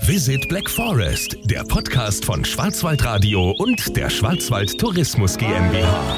Visit Black Forest, der Podcast von Schwarzwaldradio und der Schwarzwald Tourismus GmbH.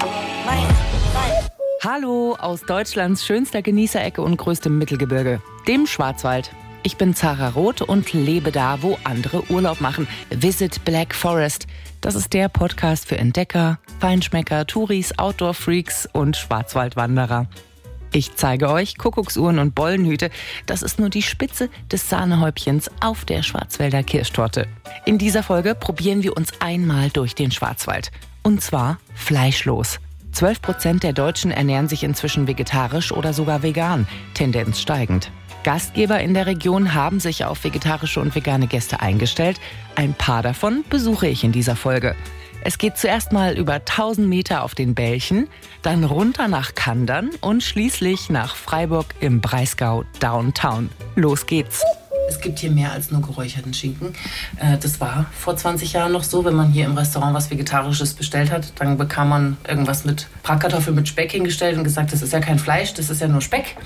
Hallo aus Deutschlands schönster Genießerecke und größtem Mittelgebirge, dem Schwarzwald. Ich bin Zara Roth und lebe da, wo andere Urlaub machen. Visit Black Forest. Das ist der Podcast für Entdecker, Feinschmecker, Touris, Outdoor-Freaks und Schwarzwaldwanderer. Ich zeige euch Kuckucksuhren und Bollenhüte. Das ist nur die Spitze des Sahnehäubchens auf der Schwarzwälder Kirschtorte. In dieser Folge probieren wir uns einmal durch den Schwarzwald. Und zwar fleischlos. 12% der Deutschen ernähren sich inzwischen vegetarisch oder sogar vegan, Tendenz steigend. Gastgeber in der Region haben sich auf vegetarische und vegane Gäste eingestellt. Ein paar davon besuche ich in dieser Folge. Es geht zuerst mal über 1000 Meter auf den Bälchen, dann runter nach Kandern und schließlich nach Freiburg im Breisgau Downtown. Los geht's! Es gibt hier mehr als nur geräucherten Schinken. Das war vor 20 Jahren noch so, wenn man hier im Restaurant was Vegetarisches bestellt hat, dann bekam man irgendwas mit Bratkartoffeln mit Speck hingestellt und gesagt, das ist ja kein Fleisch, das ist ja nur Speck.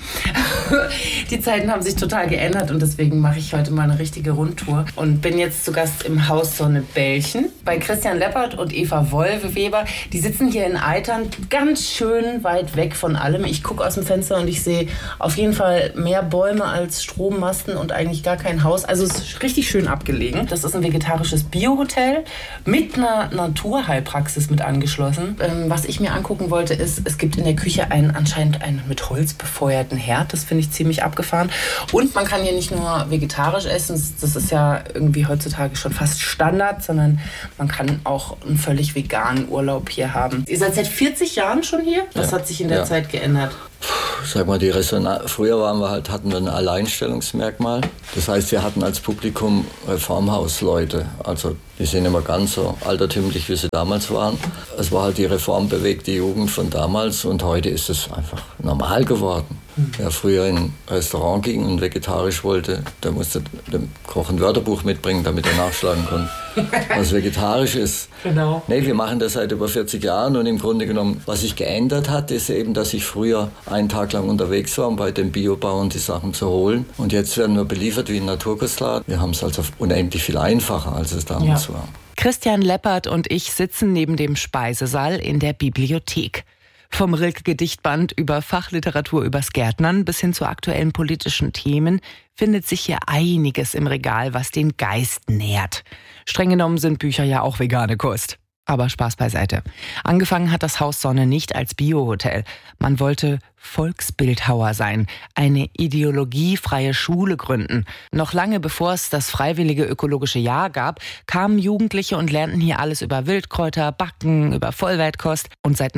Die Zeiten haben sich total geändert und deswegen mache ich heute mal eine richtige Rundtour und bin jetzt zu Gast im Haus Sonnebällchen bei Christian Leppert und Eva Wolwe-Weber. Die sitzen hier in Eitern, ganz schön weit weg von allem. Ich gucke aus dem Fenster und ich sehe auf jeden Fall mehr Bäume als Strommasten und eigentlich gar kein Haus. Also es ist richtig schön abgelegen. Das ist ein vegetarisches Biohotel mit einer Naturheilpraxis mit angeschlossen. Was ich mir angucken wollte, ist, es gibt in der Küche anscheinend einen mit Holz befeuerten Herd. Das finde ich ziemlich abgefahren. Und man kann hier nicht nur vegetarisch essen, das ist ja irgendwie heutzutage schon fast Standard, sondern man kann auch einen völlig veganen Urlaub hier haben. Ihr seid seit 40 Jahren schon hier? Was hat sich in der Zeit geändert? Sag mal, früher hatten wir ein Alleinstellungsmerkmal. Das heißt, wir hatten als Publikum Reformhausleute. Also die sind immer ganz so altertümlich, wie sie damals waren. Es war halt die reformbewegte Jugend von damals und heute ist es einfach normal geworden. Wer früher in ein Restaurant ging und vegetarisch wollte, der musste dem Koch ein Wörterbuch mitbringen, damit er nachschlagen konnte, was vegetarisch ist. Genau. Nee, wir machen das seit über 40 Jahren und im Grunde genommen, was sich geändert hat, ist eben, dass ich früher einen Tag lang unterwegs war, um bei den Biobauern die Sachen zu holen. Und jetzt werden wir beliefert wie ein Naturkostladen. Wir haben es also unendlich viel einfacher, als es damals war. Christian Leppert und ich sitzen neben dem Speisesaal in der Bibliothek. Vom Rilke-Gedichtband über Fachliteratur übers Gärtnern bis hin zu aktuellen politischen Themen findet sich hier einiges im Regal, was den Geist nährt. Streng genommen sind Bücher ja auch vegane Kost. Aber Spaß beiseite. Angefangen hat das Haus Sonne nicht als Biohotel. Man wollte Volksbildhauer sein, eine ideologiefreie Schule gründen. Noch lange bevor es das freiwillige ökologische Jahr gab, kamen Jugendliche und lernten hier alles über Wildkräuter, Backen, über Vollwertkost. Und seit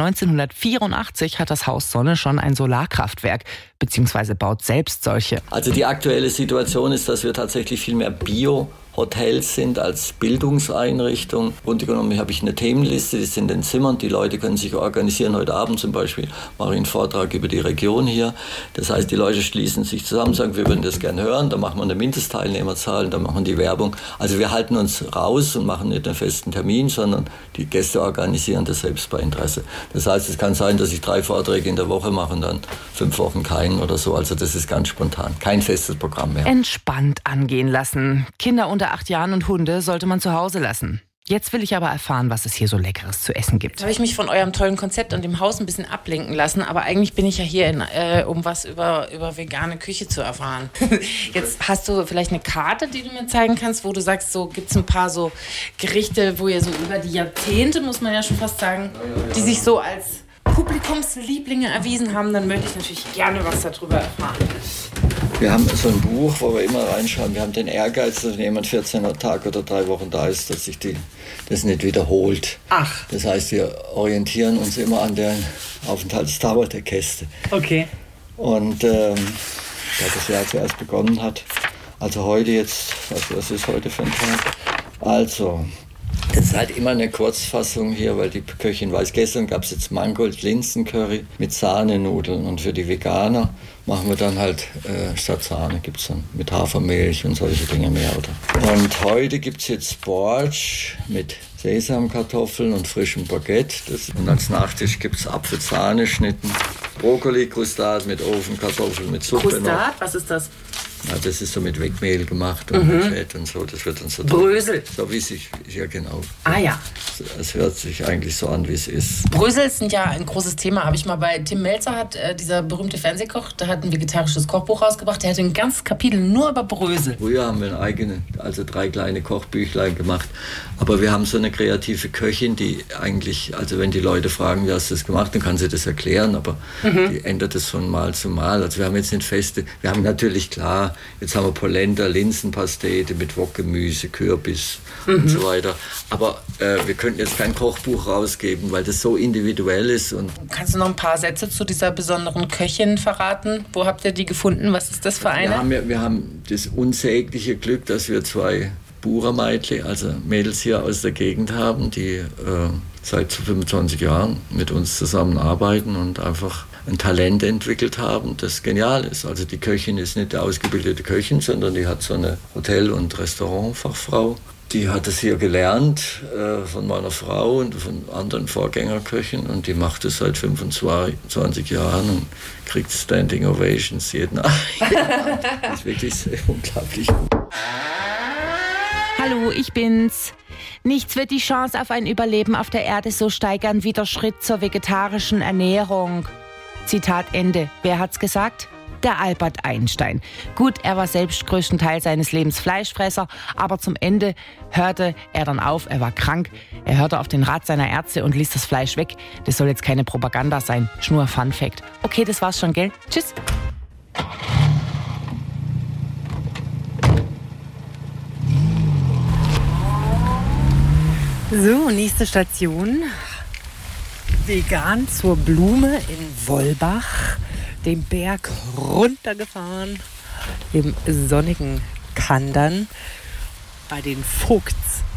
1984 hat das Haus Sonne schon ein Solarkraftwerk, beziehungsweise baut selbst solche. Also die aktuelle Situation ist, dass wir tatsächlich viel mehr Bio-Hotels sind als Bildungseinrichtung. Im Grunde genommen habe ich eine Themenliste, die sind in den Zimmern. Die Leute können sich organisieren. Heute Abend zum Beispiel mache ich einen Vortrag über die Region hier. Das heißt, die Leute schließen sich zusammen, sagen, wir würden das gerne hören. Dann machen wir eine Mindestteilnehmerzahl, dann machen wir die Werbung. Also wir halten uns raus und machen nicht einen festen Termin, sondern die Gäste organisieren das selbst bei Interesse. Das heißt, es kann sein, dass ich 3 Vorträge in der Woche mache und dann 5 Wochen keinen oder so. Also das ist ganz spontan. Kein festes Programm mehr. Entspannt angehen lassen. Kinder unter 8 Jahren und Hunde sollte man zu Hause lassen. Jetzt will ich aber erfahren, was es hier so Leckeres zu essen gibt. Jetzt habe ich mich von eurem tollen Konzept und dem Haus ein bisschen ablenken lassen, aber eigentlich bin ich ja hier, um was über vegane Küche zu erfahren. Jetzt hast du vielleicht eine Karte, die du mir zeigen kannst, wo du sagst, so gibt es ein paar so Gerichte, wo ihr so über die Jahrzehnte, muss man ja schon fast sagen, die sich so als Publikumslieblinge erwiesen haben, dann möchte ich natürlich gerne was darüber erfahren. Wir haben so ein Buch, wo wir immer reinschauen. Wir haben den Ehrgeiz, dass wenn jemand 14 Tage oder 3 Wochen da ist, dass sich das nicht wiederholt. Ach. Das heißt, wir orientieren uns immer an der Aufenthaltsdauer der Gäste. Okay. Und da das Jahr zuerst begonnen hat, also heute jetzt, was ist heute für ein Tag? Also, es ist halt immer eine Kurzfassung hier, weil die Köchin weiß, gestern gab es jetzt Mangold-Linsen-Curry mit Sahnenudeln und für die Veganer machen wir dann halt statt Sahne gibt es dann mit Hafermilch und solche Dinge mehr. Und heute gibt es jetzt Borsch mit Sesamkartoffeln und frischem Baguette. Und als Nachtisch gibt es Apfelsahneschnitten, Brokkoli-Krustat mit Ofenkartoffeln mit Suppe. Krustat, was ist das? Ja, das ist so mit Wegmehl gemacht und mit Fett und so. Das wird dann so Brösel. So wie sich, ja genau. Ah ja. Es hört sich eigentlich so an, wie es ist. Brösel sind ja ein großes Thema. Habe ich mal bei Tim Melzer, hat dieser berühmte Fernsehkoch, der hat ein vegetarisches Kochbuch rausgebracht. Der hatte ein ganzes Kapitel nur über Brösel. Früher haben wir eigene, also 3 kleine Kochbüchlein gemacht. Aber wir haben so eine kreative Köchin, die eigentlich, also wenn die Leute fragen, wie hast du das gemacht, dann kann sie das erklären. Aber die ändert es von Mal zu Mal. Also wir haben jetzt nicht feste, wir haben natürlich klar, jetzt haben wir Polenta, Linsenpastete mit Wokgemüse, Kürbis und so weiter. Aber wir könnten jetzt kein Kochbuch rausgeben, weil das so individuell ist. Und kannst du noch ein paar Sätze zu dieser besonderen Köchin verraten? Wo habt ihr die gefunden? Was ist das für eine? Wir haben das unsägliche Glück, dass wir 2 Buchermeitli, also Mädels hier aus der Gegend haben, die seit 25 Jahren mit uns zusammenarbeiten und einfach ein Talent entwickelt haben, das genial ist. Also die Köchin ist nicht eine ausgebildete Köchin, sondern die hat so eine Hotel- und Restaurantfachfrau. Die hat es hier gelernt von meiner Frau und von anderen Vorgängerköchen und die macht es seit 25 Jahren und kriegt Standing Ovations jeden Abend. Das ist wirklich sehr unglaublich. Hallo, ich bin's. Nichts wird die Chance auf ein Überleben auf der Erde so steigern wie der Schritt zur vegetarischen Ernährung. Zitat Ende. Wer hat's gesagt? Der Albert Einstein. Gut, er war selbst größten Teil seines Lebens Fleischfresser, aber zum Ende hörte er dann auf, er war krank. Er hörte auf den Rat seiner Ärzte und ließ das Fleisch weg. Das soll jetzt keine Propaganda sein, nur Fun Fact. Okay, das war's schon, gell? Tschüss. So, nächste Station. Vegan zur Blume in Wollbach. Den Berg runtergefahren. Im sonnigen Kandern. Bei den Vogts